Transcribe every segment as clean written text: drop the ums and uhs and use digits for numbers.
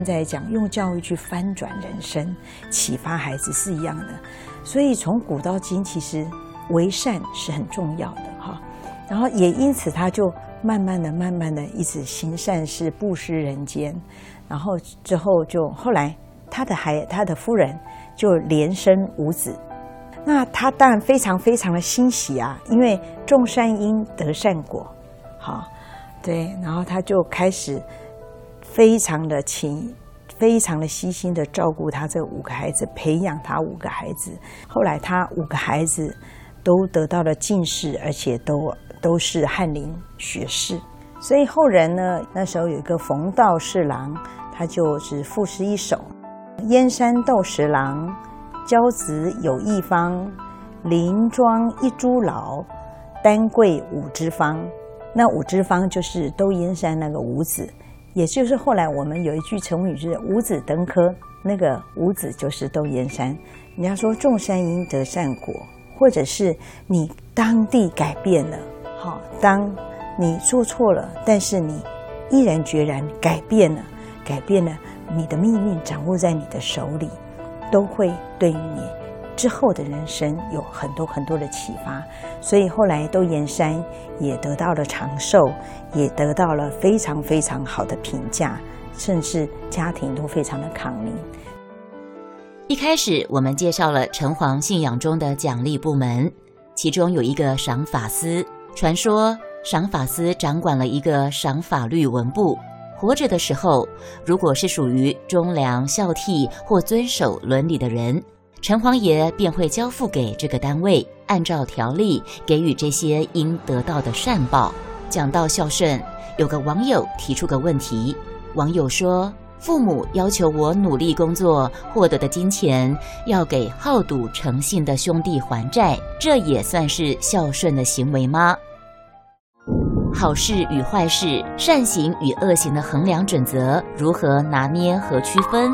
在讲用教育去翻转人生、启发孩子是一样的。所以从古到今，其实为善是很重要的哈。然后也因此，他就慢慢的一直行善事、布施人间。然后之后就后来他的夫人就连生5子。那他当然非常的欣喜啊，因为种善因得善果，好，对，然后他就开始非常的悉心的照顾他这5个孩子，培养他5个孩子。后来他5个孩子都得到了进士，而且都是翰林学士。所以后人呢，那时候有一个冯道侍郎，他就只赋诗一首：燕山斗十郎，骄子有一方，林庄一株老，丹桂五枝方。那五枝方就是窦燕山那个五子，也就是后来我们有一句成语就是五子登科，那个五子就是窦燕山。人家说种善因得善果，或者是你当地改变了，好，当你做错了，但是你毅然决然改变了，你的命运掌握在你的手里，都会对于你之后的人生有很多的启发。所以后来窦燕山也得到了长寿，也得到了非常好的评价，甚至家庭都非常的康宁。 一开始我们介绍了城隍信仰中的奖励部门，其中有一个赏法司。传说赏法司掌管了一个赏法律文部，活着的时候，如果是属于忠良孝悌或遵守伦理的人，城隍爷便会交付给这个单位，按照条例给予这些应得到的善报。讲到孝顺，有个网友提出个问题，网友说，父母要求我努力工作获得的金钱要给好赌成性的兄弟还债，这也算是孝顺的行为吗？好事与坏事，善行与恶行的衡量准则如何拿捏和区分？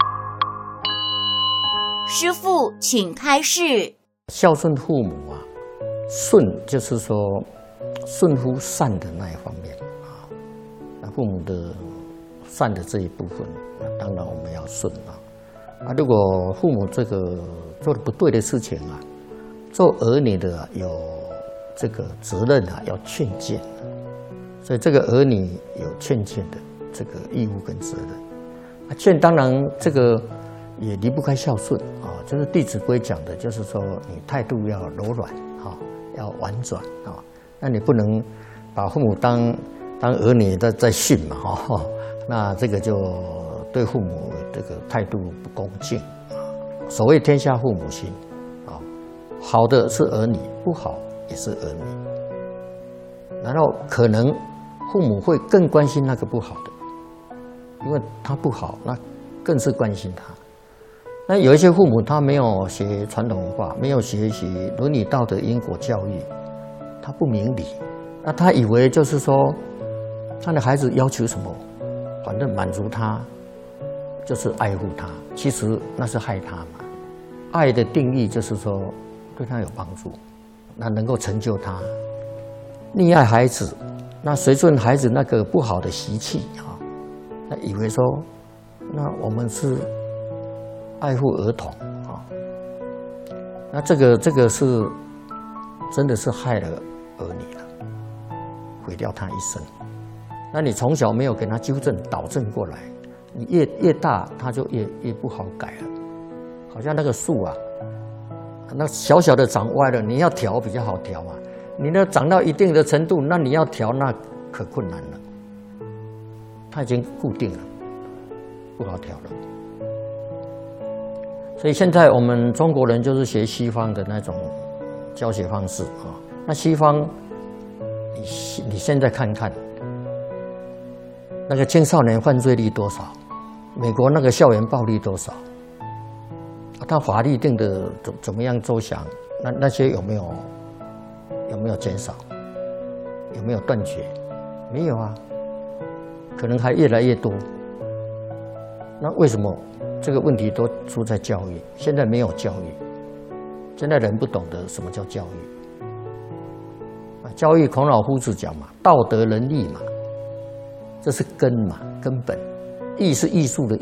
师父请开示。 孝顺父母啊，顺就是说顺乎善的那一方面啊，那父母的善的这一部分，当然我们要顺啊。如果父母这个做的不对的事情啊，做儿女的有这个责任啊，要劝谏，所以这个儿女有劝谏的这个义务跟责任。劝当然这个也离不开孝顺啊，就是《弟子规》讲的，就是说你态度要柔软啊，要婉转啊，那你不能把父母当儿女在训嘛哈，那这个就对父母这个态度不恭敬啊。所谓天下父母心啊，好的是儿女，不好也是儿女。然后可能父母会更关心那个不好的，因为他不好，那更是关心他。那有一些父母他没有学传统文化，没有学习伦理道德因果教育，他不明理，那他以为就是说他的孩子要求什么，反正满足他就是爱护他，其实那是害他嘛。爱的定义就是说对他有帮助，那能够成就他。溺爱孩子，那随顺孩子那个不好的习气啊，那以为说那我们是爱护儿童啊，那这个是真的是害了儿女了，毁掉他一生。那你从小没有给他纠正导正过来，你越大他就越不好改了。好像那个树啊，那小小的长歪了，你要调比较好调嘛。你那长到一定的程度，那你要调那可困难了。它已经固定了，不好调了。所以现在我们中国人就是学西方的那种教学方式啊。那西方，你现在看看，那个青少年犯罪率多少？美国那个校园暴力多少？他法律定的怎么样周详？那些有没有减少？有没有断绝？没有啊，可能还越来越多。那为什么这个问题都出在教育？现在没有教育，现在人不懂得什么叫教育。教育孔老夫子讲嘛，道德仁义嘛，这是根嘛，根本。艺是艺术的